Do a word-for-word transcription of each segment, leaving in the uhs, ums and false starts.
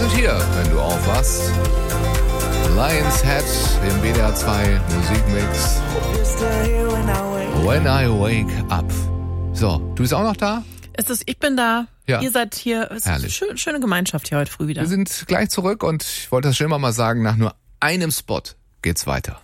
sind hier, wenn du aufwachst. Lions Head im W D R zwei Musikmix. When I Wake Up. So, du bist auch noch da? Es ist, ich bin da. Ja. Ihr seid hier. Es Herrlich. ist schön, schöne Gemeinschaft hier heute früh wieder. Wir sind gleich zurück und ich wollte das schon immer mal sagen, nach nur einem Spot geht's weiter.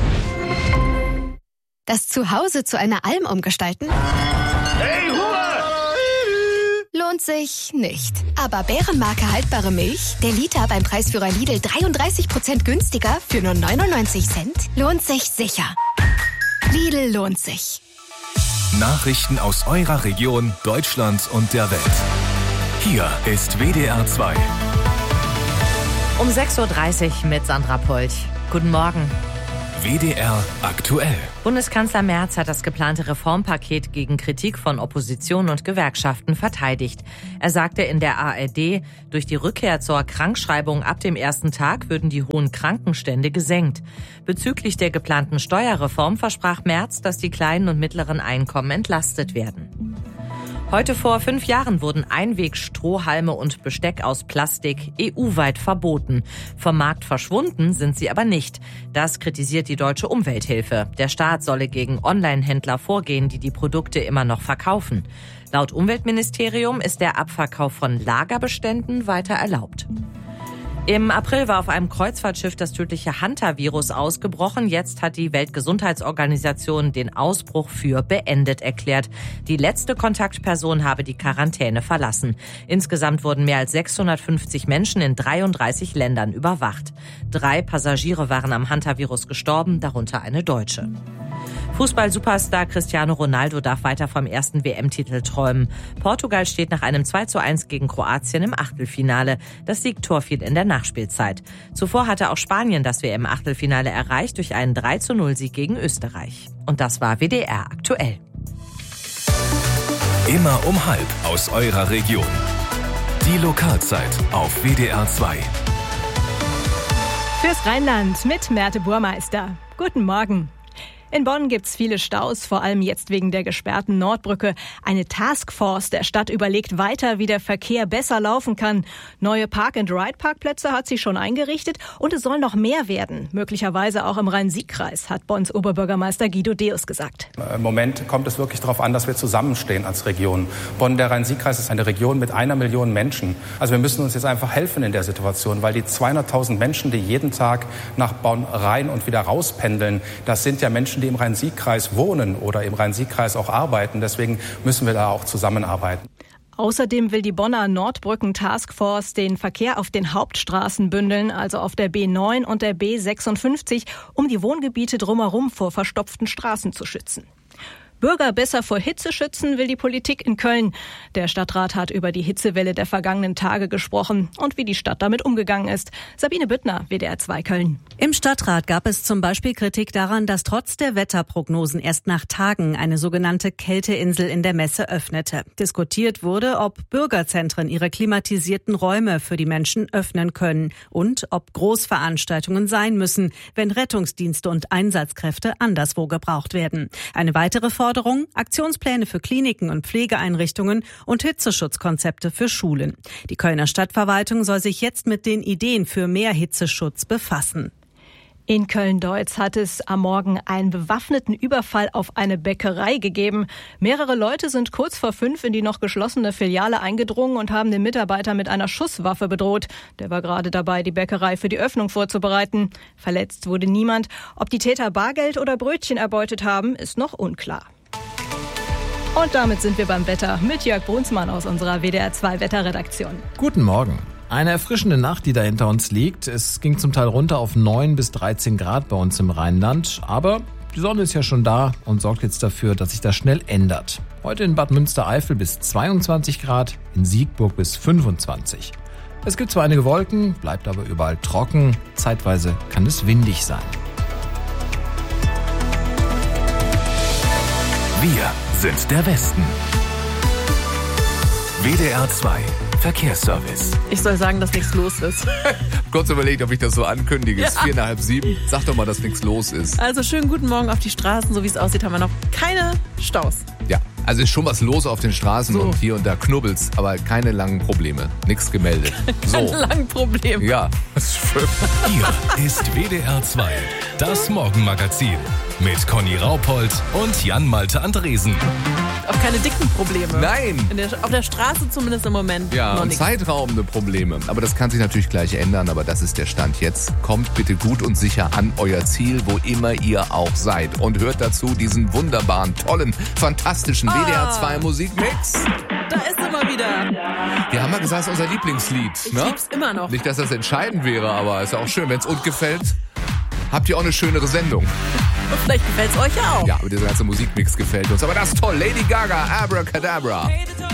Das Zuhause zu einer Alm umgestalten? Hey, Hure! Lohnt sich nicht. Aber Bärenmarke haltbare Milch, der Liter beim Preisführer Lidl dreiunddreißig Prozent günstiger für nur neunundneunzig Cent, lohnt sich sicher. Lidl lohnt sich. Nachrichten aus eurer Region, Deutschland und der Welt. Hier ist W D R zwei. Um sechs Uhr dreißig mit Sandra Polch. Guten Morgen. W D R aktuell. Bundeskanzler Merz hat das geplante Reformpaket gegen Kritik von Opposition und Gewerkschaften verteidigt. Er sagte in der A R D, durch die Rückkehr zur Krankschreibung ab dem ersten Tag würden die hohen Krankenstände gesenkt. Bezüglich der geplanten Steuerreform versprach Merz, dass die kleinen und mittleren Einkommen entlastet werden. Heute vor fünf Jahren wurden Einwegstrohhalme und Besteck aus Plastik E U-weit verboten. Vom Markt verschwunden sind sie aber nicht. Das kritisiert die Deutsche Umwelthilfe. Der Staat solle gegen Online-Händler vorgehen, die die Produkte immer noch verkaufen. Laut Umweltministerium ist der Abverkauf von Lagerbeständen weiter erlaubt. Im April war auf einem Kreuzfahrtschiff das tödliche Hantavirus ausgebrochen. Jetzt hat die Weltgesundheitsorganisation den Ausbruch für beendet erklärt. Die letzte Kontaktperson habe die Quarantäne verlassen. Insgesamt wurden mehr als sechshundertfünfzig Menschen in dreiunddreißig Ländern überwacht. Drei Passagiere waren am Hantavirus gestorben, darunter eine Deutsche. Fußball-Superstar Cristiano Ronaldo darf weiter vom ersten W M-Titel träumen. Portugal steht nach einem zwei zu eins gegen Kroatien im Achtelfinale. Das Siegtor fiel in der Nachspielzeit. Zuvor hatte auch Spanien das W M-Achtelfinale erreicht durch einen drei zu null Sieg gegen Österreich. Und das war W D R aktuell. Immer um halb aus eurer Region. Die Lokalzeit auf W D R zwei. Fürs Rheinland mit Merte Burmeister. Guten Morgen. In Bonn gibt's viele Staus, vor allem jetzt wegen der gesperrten Nordbrücke. Eine Taskforce der Stadt überlegt weiter, wie der Verkehr besser laufen kann. Neue Park-and-Ride-Parkplätze hat sie schon eingerichtet und es soll noch mehr werden. Möglicherweise auch im Rhein-Sieg-Kreis, hat Bonns Oberbürgermeister Guido Deus gesagt. Im Moment kommt es wirklich darauf an, dass wir zusammenstehen als Region. Bonn, der Rhein-Sieg-Kreis, ist eine Region mit einer Million Menschen. Also wir müssen uns jetzt einfach helfen in der Situation, weil die zweihunderttausend Menschen, die jeden Tag nach Bonn rein und wieder rauspendeln, das sind ja Menschen, die im Rhein-Sieg-Kreis wohnen oder im Rhein-Sieg-Kreis auch arbeiten. Deswegen müssen wir da auch zusammenarbeiten. Außerdem will die Bonner Nordbrücken-Taskforce den Verkehr auf den Hauptstraßen bündeln, also auf der B neun und der B sechsundfünfzig, um die Wohngebiete drumherum vor verstopften Straßen zu schützen. Bürger besser vor Hitze schützen will die Politik in Köln. Der Stadtrat hat über die Hitzewelle der vergangenen Tage gesprochen und wie die Stadt damit umgegangen ist. Sabine Büttner, W D R zwei Köln. Im Stadtrat gab es zum Beispiel Kritik daran, dass trotz der Wetterprognosen erst nach Tagen eine sogenannte Kälteinsel in der Messe öffnete. Diskutiert wurde, ob Bürgerzentren ihre klimatisierten Räume für die Menschen öffnen können und ob Großveranstaltungen sein müssen, wenn Rettungsdienste und Einsatzkräfte anderswo gebraucht werden. Eine weitere Forderung: Aktionspläne für Kliniken und Pflegeeinrichtungen und Hitzeschutzkonzepte für Schulen. Die Kölner Stadtverwaltung soll sich jetzt mit den Ideen für mehr Hitzeschutz befassen. In Köln-Deutz hat es am Morgen einen bewaffneten Überfall auf eine Bäckerei gegeben. Mehrere Leute sind kurz vor fünf in die noch geschlossene Filiale eingedrungen und haben den Mitarbeiter mit einer Schusswaffe bedroht. Der war gerade dabei, die Bäckerei für die Öffnung vorzubereiten. Verletzt wurde niemand. Ob die Täter Bargeld oder Brötchen erbeutet haben, ist noch unklar. Und damit sind wir beim Wetter mit Jörg Brunsmann aus unserer W D R zwei Wetterredaktion. Guten Morgen. Eine erfrischende Nacht, die da hinter uns liegt. Es ging zum Teil runter auf neun bis dreizehn Grad bei uns im Rheinland. Aber die Sonne ist ja schon da und sorgt jetzt dafür, dass sich das schnell ändert. Heute in Bad Münstereifel bis zweiundzwanzig Grad, in Siegburg bis fünfundzwanzig. Es gibt zwar einige Wolken, bleibt aber überall trocken. Zeitweise kann es windig sein. Wir sind der Westen. W D R zwei Verkehrsservice. Ich soll sagen, dass nichts los ist. Kurz überlegt, ob ich das so ankündige. Es ist vier nach halb sieben. Sag doch mal, dass nichts los ist. Also schönen guten Morgen auf die Straßen. So wie es aussieht, haben wir noch keine Staus. Ja, Also ist schon was los auf den Straßen So. und hier und da knubbelt's, aber keine langen Probleme. Nichts gemeldet. Kein So. langen Problem. Ja, das ist schön. Hier ist W D R zwei, das Morgenmagazin mit Conny Raupold und Jan-Malte Andresen. Auch keine dicken Probleme. Nein. In der, auf der Straße zumindest im Moment Ja, noch und nichts. zeitraubende Probleme. Aber das kann sich natürlich gleich ändern, aber das ist der Stand jetzt. Kommt bitte gut und sicher an euer Ziel, wo immer ihr auch seid. Und hört dazu diesen wunderbaren, tollen, fantastischen W D R zwei Musikmix. Da ist immer wieder. Wir haben mal gesagt, es ist unser Lieblingslied. Ich Ne? lieb's immer noch. Nicht, dass das entscheidend wäre, aber ist ja auch schön. Wenn es uns gefällt, habt ihr auch eine schönere Sendung. Und vielleicht gefällt's euch ja auch. Ja, aber dieser ganze Musikmix gefällt uns. Aber das ist toll. Lady Gaga, Abracadabra. Hey, the